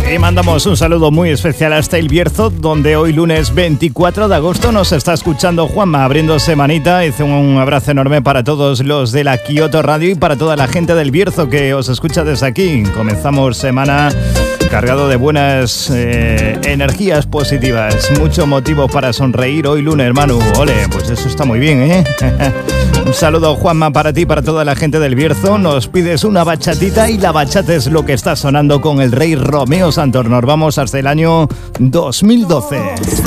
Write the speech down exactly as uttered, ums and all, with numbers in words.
Y mandamos un saludo muy especial hasta El Bierzo, donde hoy lunes veinticuatro de agosto nos está escuchando Juanma abriendo semanita. Hice un abrazo enorme para todos los de la Kioto Radio y para toda la gente del Bierzo que os escucha desde aquí. Comenzamos semana cargado de buenas eh, energías positivas. Mucho motivo para sonreír hoy lunes, Manu. Ole, pues eso está muy bien, ¿eh? Un saludo, Juanma, para ti, para toda la gente del Bierzo. Nos pides una bachatita y la bachata es lo que está sonando con el rey Romeo Santos. Nos vamos hasta el año dos mil doce.